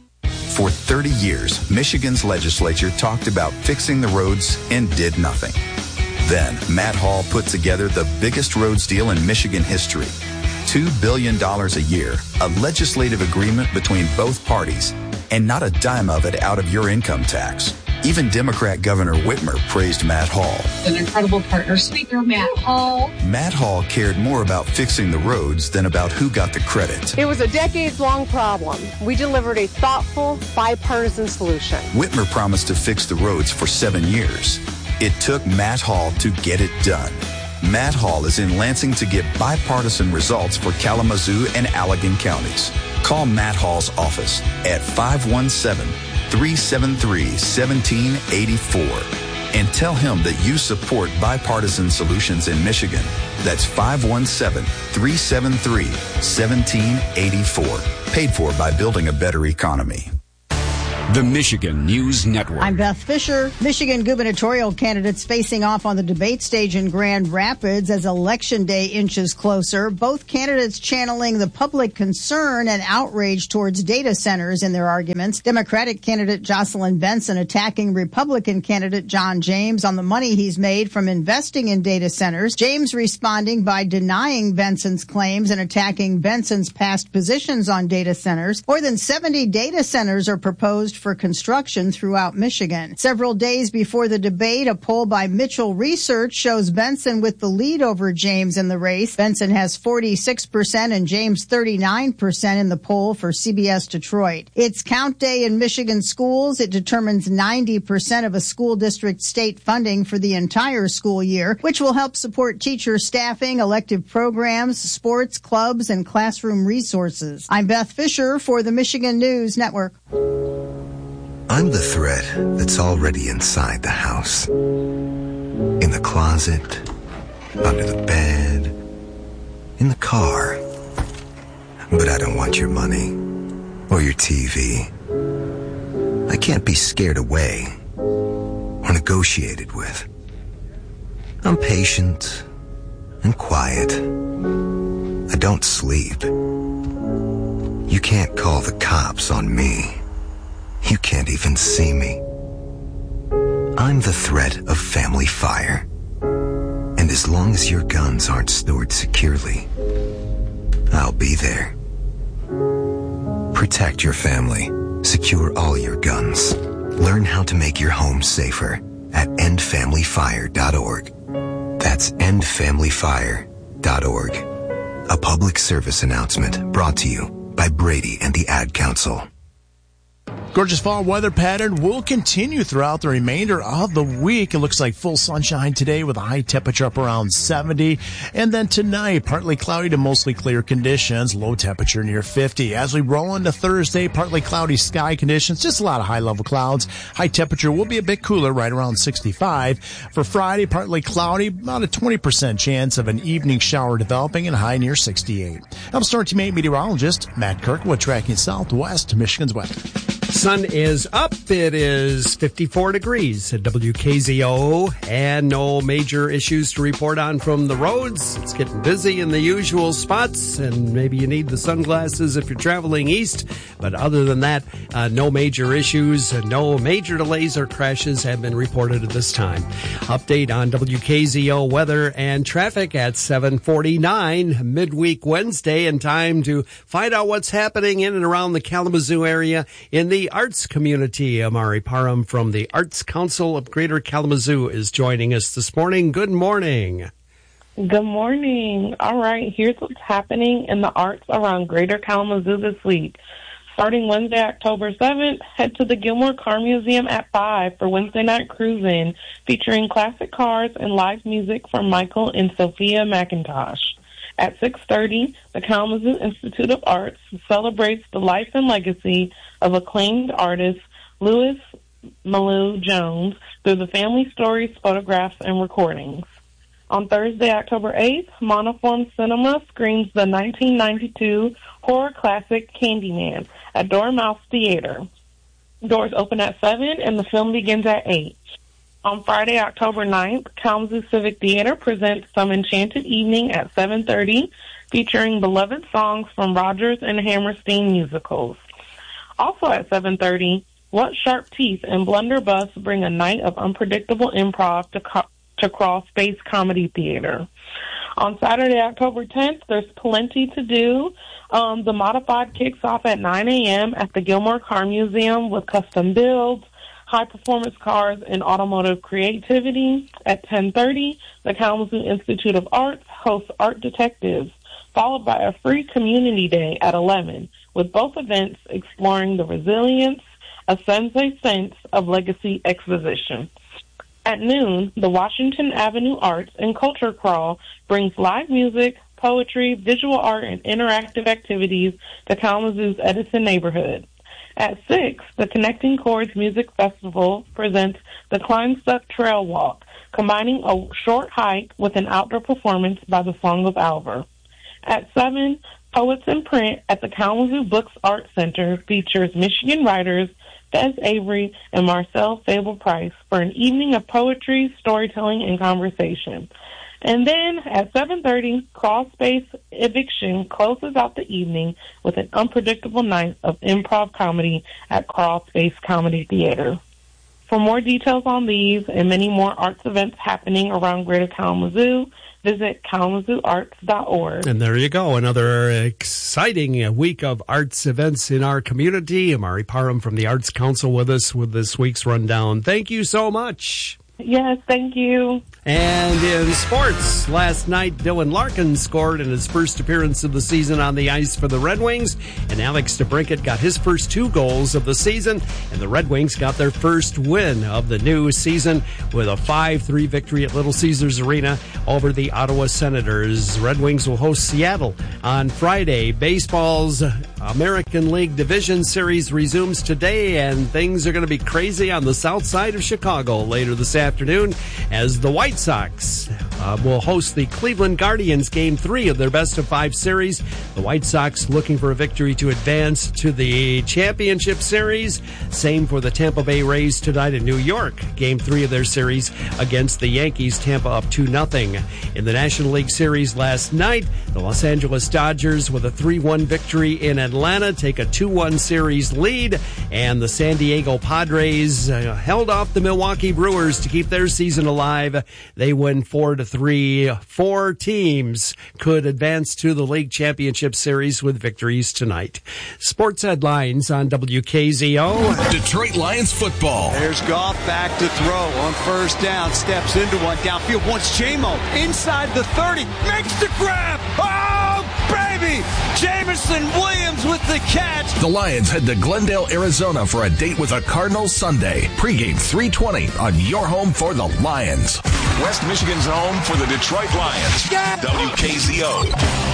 For thirty years, Michigan's legislature talked about fixing the roads and did nothing. Then, Matt Hall put together the biggest roads deal in Michigan history. two billion dollars a year, a legislative agreement between both parties, and not a dime of it out of your income tax. Even Democrat Governor Whitmer praised Matt Hall. An incredible partner, Speaker Matt Hall. Matt Hall cared more about fixing the roads than about who got the credit. It was a decades-long problem. We delivered a thoughtful, bipartisan solution. Whitmer promised to fix the roads for seven years. It took Matt Hall to get it done. Matt Hall is in Lansing to get bipartisan results for Kalamazoo and Allegan counties. Call Matt Hall's office at five one seven, three seven three, one seven eight four and tell him that you support bipartisan solutions in Michigan. That's five one seven, three seven three, one seven eight four. Paid for by Building a Better Economy. The Michigan News Network. I'm Beth Fisher. Michigan gubernatorial candidates facing off on the debate stage in Grand Rapids as Election Day inches closer. Both candidates channeling the public concern and outrage towards data centers in their arguments. Democratic candidate Jocelyn Benson attacking Republican candidate John James on the money he's made from investing in data centers. James responding by denying Benson's claims and attacking Benson's past positions on data centers. More than seventy data centers are proposed for construction throughout Michigan. Several days before the debate, a poll by Mitchell Research shows Benson with the lead over James in the race. Benson has forty-six percent and James thirty-nine percent in the poll for C B S Detroit. It's count day in Michigan schools. It determines ninety percent of a school district's state funding for the entire school year, which will help support teacher staffing, elective programs, sports, clubs, and classroom resources. I'm Beth Fisher for the Michigan News Network. I'm the threat that's already inside the house. In the closet, under the bed, in the car. But I don't want your money or your T V. I can't be scared away or negotiated with. I'm patient and quiet. I don't sleep. You can't call the cops on me. You can't even see me. I'm the threat of family fire. And as long as your guns aren't stored securely, I'll be there. Protect your family. Secure all your guns. Learn how to make your home safer at end family fire dot org. That's end family fire dot org. A public service announcement brought to you by Brady and the Ad Council. Gorgeous fall weather pattern will continue throughout the remainder of the week. It looks like full sunshine today with a high temperature up around seventy. And then tonight, partly cloudy to mostly clear conditions, low temperature near fifty. As we roll into Thursday, partly cloudy sky conditions, just a lot of high-level clouds. High temperature will be a bit cooler, right around sixty-five. For Friday, partly cloudy, about a twenty percent chance of an evening shower developing and high near sixty-eight. I'm Star Team eight meteorologist Matt Kirkwood tracking southwest Michigan's weather. Sun is up. It is fifty-four degrees at W K Z O, and no major issues to report on from the roads. It's getting busy in the usual spots, and maybe you need the sunglasses if you're traveling east. But other than that, uh, no major issues, no major delays or crashes have been reported at this time. Update on W K Z O weather and traffic at seven forty-nine midweek Wednesday, and time to find out what's happening in and around the Kalamazoo area in the arts community. Amari Parham from the Arts Council of Greater Kalamazoo is joining us this morning. Good morning. Good morning. All right, here's what's happening in the arts around Greater Kalamazoo this week. Starting Wednesday, October seventh, head to the Gilmore Car Museum at five for Wednesday Night Cruising, featuring classic cars and live music from Michael and Sophia McIntosh. At six thirty, the Kalamazoo Institute of Arts celebrates the life and legacy of acclaimed artist Louis Malou Jones through the family stories, photographs, and recordings. On Thursday, October eighth, Monoform Cinema screens the nineteen ninety-two horror classic Candyman at Dormouse Theater. Doors open at seven and the film begins at eight. On Friday, October ninth, Kalamazoo Civic Theater presents Some Enchanted Evening at seven thirty, featuring beloved songs from Rodgers and Hammerstein musicals. Also at seven thirty, What Sharp Teeth and Blunderbuss bring a night of unpredictable improv to, co- to Crawl Space Comedy Theater. On Saturday, October tenth, there's plenty to do. Um, the Modified kicks off at nine a.m. at the Gilmore Car Museum with custom builds, high-performance cars, and automotive creativity. At ten thirty, the Kalamazoo Institute of Arts hosts Art Detectives, followed by a free community day at eleven, with both events exploring the resilience, a sensei sense of legacy exposition. At noon, the Washington Avenue Arts and Culture Crawl brings live music, poetry, visual art, and interactive activities to Kalamazoo's Edison neighborhood. At six, the Connecting Chords Music Festival presents the Kleinstuck Trail Walk, combining a short hike with an outdoor performance by the Song of Alvar. At seven, Poets in Print at the Kalamazoo Books Art Center features Michigan writers Fez Avery and Marcel Fable-Price for an evening of poetry, storytelling, and conversation. And then at seven thirty, Crawl Space Eviction closes out the evening with an unpredictable night of improv comedy at Crawl Space Comedy Theater. For more details on these and many more arts events happening around Greater Kalamazoo, visit kalamazoo arts dot org. And there you go. Another exciting week of arts events in our community. Amari Parham from the Arts Council with us with this week's rundown. Thank you so much. Yes, thank you. And in sports, last night, Dylan Larkin scored in his first appearance of the season on the ice for the Red Wings, and Alex DeBrincat got his first two goals of the season, and the Red Wings got their first win of the new season with a five three victory at Little Caesars Arena over the Ottawa Senators. Red Wings will host Seattle on Friday. Baseball's American League Division Series resumes today, and things are going to be crazy on the south side of Chicago later this afternoon as the White Sox uh, will host the Cleveland Guardians Game three of their best-of-five series. The White Sox looking for a victory to advance to the championship series. Same for the Tampa Bay Rays tonight in New York. Game three of their series against the Yankees. Tampa up two nothing. In the National League Series last night, the Los Angeles Dodgers with a three one victory in Atlanta take a two one series lead, and the San Diego Padres uh, held off the Milwaukee Brewers to keep their season alive. They win four to three. Four teams could advance to the league championship series with victories tonight. Sports headlines on W K Z O. Detroit Lions football. There's Goff back to throw on first down. Steps into one downfield. Wants J-Mo inside the thirty. Makes the grab. Oh, baby! Jameson Williams with the catch. The Lions head to Glendale, Arizona for a date with the Cardinals Sunday. Pregame three twenty on your home for the Lions. West Michigan's home for the Detroit Lions. Yeah. W K Z O.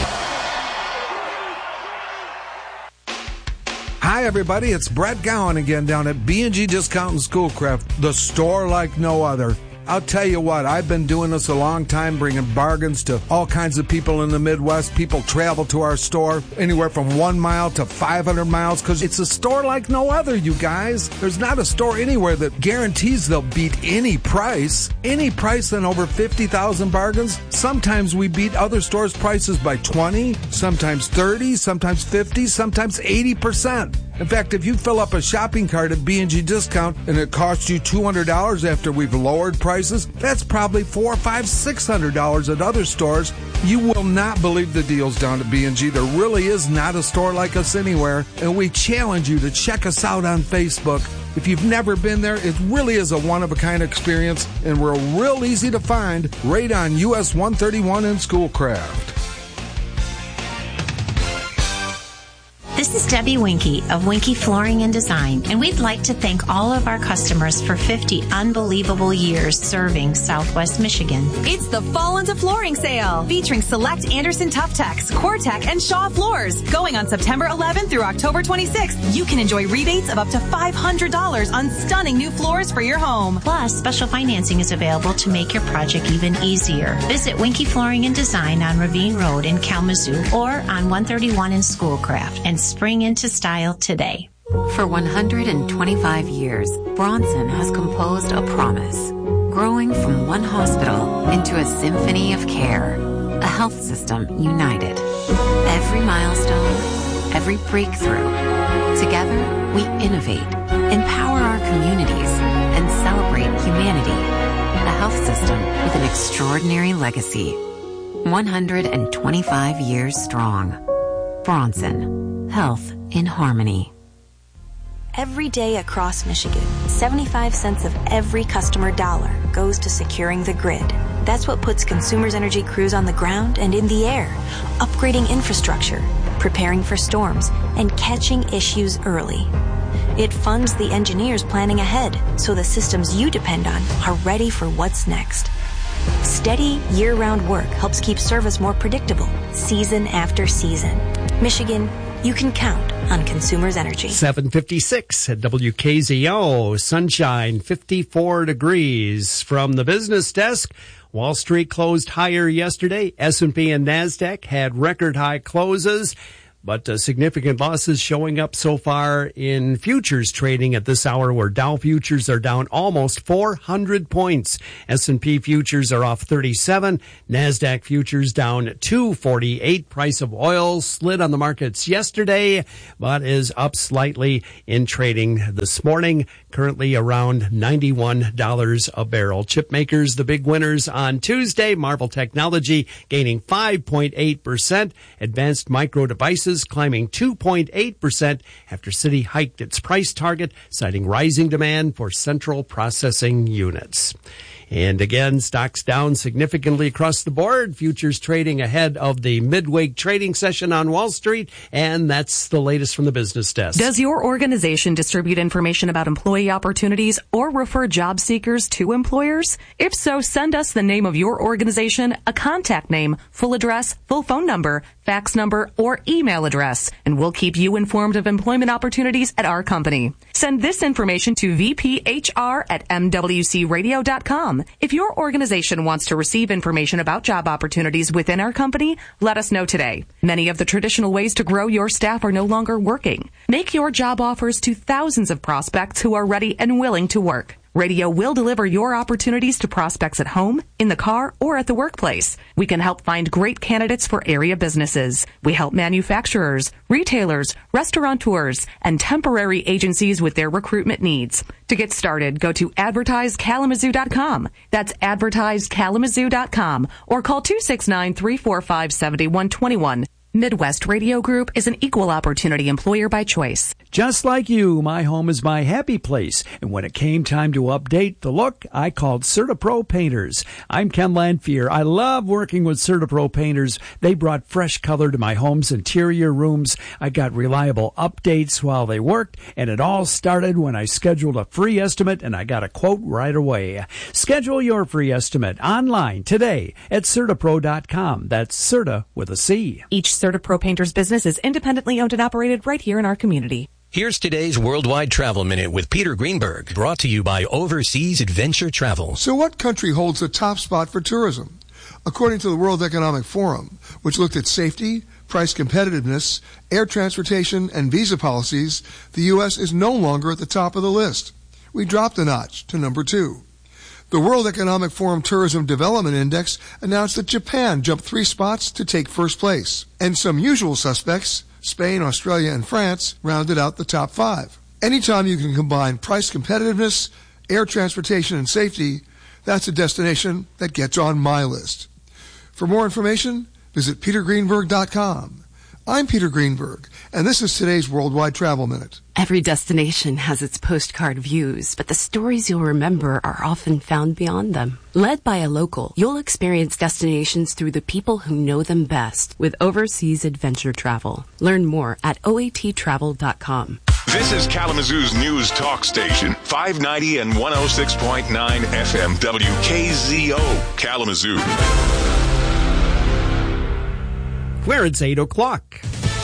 Hi, everybody. It's Brett Gowan again down at B and G Discount and Schoolcraft, the store like no other. I'll tell you what, I've been doing this a long time, bringing bargains to all kinds of people in the Midwest. People travel to our store anywhere from one mile to five hundred miles because it's a store like no other, you guys. There's not a store anywhere that guarantees they'll beat any price. Any price than over fifty thousand bargains. Sometimes we beat other stores' prices by twenty, sometimes thirty, sometimes fifty, sometimes eighty percent. In fact, if you fill up a shopping cart at B and G Discount and it costs you two hundred dollars after we've lowered prices, that's probably four hundred dollars, five hundred dollars, six hundred dollars at other stores. You will not believe the deals down at B and G. There really is not a store like us anywhere, and we challenge you to check us out on Facebook. If you've never been there, it really is a one-of-a-kind experience, and we're real easy to find right on U S one thirty-one in Schoolcraft. This is Debbie Winky of Winky Flooring and Design, and we'd like to thank all of our customers for fifty unbelievable years serving Southwest Michigan. It's the Fall into Flooring sale, featuring select Anderson Tough-Tex, Core-Tech, and Shaw floors. Going on September eleventh through October twenty-sixth, you can enjoy rebates of up to five hundred dollars on stunning new floors for your home. Plus, special financing is available to make your project even easier. Visit Winky Flooring and Design on Ravine Road in Kalamazoo or on one thirty-one in Schoolcraft, and spring into style today. For one hundred twenty-five years, Bronson has composed a promise, growing from one hospital into a symphony of care, a health system united. Every milestone, every breakthrough, together we innovate, empower our communities, and celebrate humanity. A health system with an extraordinary legacy. one hundred twenty-five years strong. Bronson. Health in harmony. Every day across Michigan, seventy-five cents of every customer dollar goes to securing the grid. That's what puts Consumers Energy crews on the ground and in the air, upgrading infrastructure, preparing for storms, and catching issues early. It funds the engineers planning ahead so the systems you depend on are ready for what's next. Steady, year-round work helps keep service more predictable, season after season. Michigan, you can count on Consumers Energy. seven fifty-six at W K Z O. Sunshine, fifty-four degrees. From the business desk, Wall Street closed higher yesterday. S and P and NASDAQ had record high closes, but uh, significant losses showing up so far in futures trading at this hour, where Dow futures are down almost four hundred points. S and P futures are off thirty-seven. NASDAQ futures down two forty-eight. Price of oil slid on the markets yesterday, but is up slightly in trading this morning, currently around ninety-one dollars a barrel. Chip makers, the big winners on Tuesday. Marvell Technology gaining five point eight percent. Advanced Micro Devices climbing two point eight percent after Citi hiked its price target, citing rising demand for central processing units. And again, stocks down significantly across the board. Futures trading ahead of the midweek trading session on Wall Street. And that's the latest from the business desk. Does your organization distribute information about employee opportunities or refer job seekers to employers? If so, send us the name of your organization, a contact name, full address, full phone number, fax number, or email address, and we'll keep you informed of employment opportunities at our company. Send this information to V P H R at M W C radio dot com. If your organization wants to receive information about job opportunities within our company, let us know today. Many of the traditional ways to grow your staff are no longer working. Make your job offers to thousands of prospects who are ready and willing to work. Radio will deliver your opportunities to prospects at home, in the car, or at the workplace. We can help find great candidates for area businesses. We help manufacturers, retailers, restaurateurs, and temporary agencies with their recruitment needs. To get started, go to advertise kalamazoo dot com. That's advertise kalamazoo dot com, or call two six nine, three four five, seven one two one. Midwest Radio Group is an equal opportunity employer by choice. Just like you, my home is my happy place. And when it came time to update the look, I called CertaPro Painters. I'm Ken Lanphier. I love working with CertaPro Painters. They brought fresh color to my home's interior rooms. I got reliable updates while they worked, and it all started when I scheduled a free estimate, and I got a quote right away. Schedule your free estimate online today at CertaPro dot com. That's Certa with a C. Each CertaPro Painters business is independently owned and operated right here in our community. Here's today's Worldwide Travel Minute with Peter Greenberg, brought to you by Overseas Adventure Travel. So what country holds the top spot for tourism? According to the World Economic Forum, which looked at safety, price competitiveness, air transportation, and visa policies, the U S is no longer at the top of the list. We dropped a notch to number two. The World Economic Forum Tourism Development Index announced that Japan jumped three spots to take first place. And some usual suspects, Spain, Australia, and France, rounded out the top five. Anytime you can combine price competitiveness, air transportation, and safety, that's a destination that gets on my list. For more information, visit peter greenberg dot com. I'm Peter Greenberg, and this is today's Worldwide Travel Minute. Every destination has its postcard views, but the stories you'll remember are often found beyond them. Led by a local, you'll experience destinations through the people who know them best with Overseas Adventure Travel. Learn more at O A T travel dot com. This is Kalamazoo's news talk station, five ninety and one oh six point nine F M W K Z O, Kalamazoo. Where it's eight o'clock.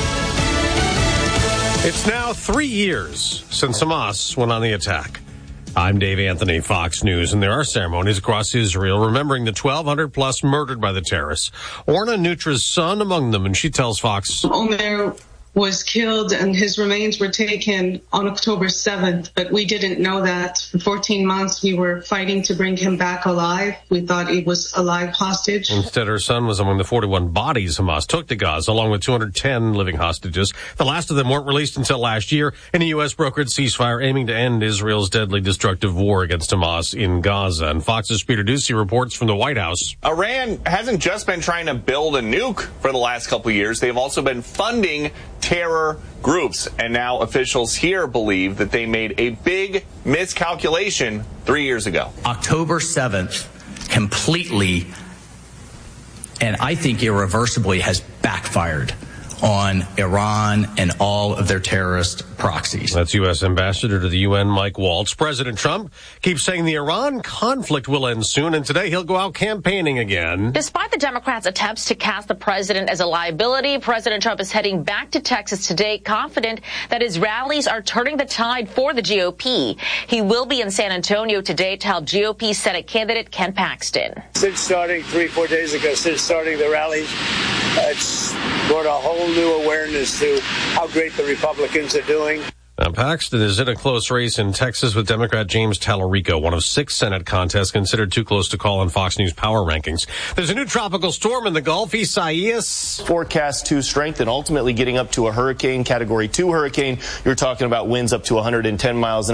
It's now three years since Hamas went on the attack. I'm Dave Anthony, Fox News, and there are ceremonies across Israel remembering the twelve hundred plus murdered by the terrorists. Orna Nutra's son among them, and she tells Fox. Omer was killed and his remains were taken on October seventh, but we didn't know that. For fourteen months, we were fighting to bring him back alive. We thought he was a live hostage. Instead, her son was among the forty-one bodies Hamas took to Gaza, along with two hundred ten living hostages. The last of them weren't released until last year in a U S brokered ceasefire aiming to end Israel's deadly destructive war against Hamas in Gaza. And Fox's Peter Ducey reports from the White House. Iran hasn't just been trying to build a nuke for the last couple of years. They've also been funding terror groups. And now officials here believe that they made a big miscalculation three years ago. October seventh completely, and I think irreversibly, has backfired on Iran and all of their terrorist proxies. That's U S Ambassador to the U N, Mike Waltz. President Trump keeps saying the Iran conflict will end soon, and today he'll go out campaigning again. Despite the Democrats' attempts to cast the president as a liability, President Trump is heading back to Texas today, confident that his rallies are turning the tide for the G O P. He will be in San Antonio today to help G O P Senate candidate Ken Paxton. Since starting three, four days ago, since starting the rallies, uh, it's brought a whole new awareness to how great the Republicans are doing. Now, Paxton is in a close race in Texas with Democrat James Tallarico, one of six Senate contests considered too close to call on Fox News power rankings. There's a new tropical storm in the Gulf. Isaias. Forecast to strengthen, ultimately getting up to a hurricane, category two hurricane. You're talking about winds up to one hundred ten miles an hour.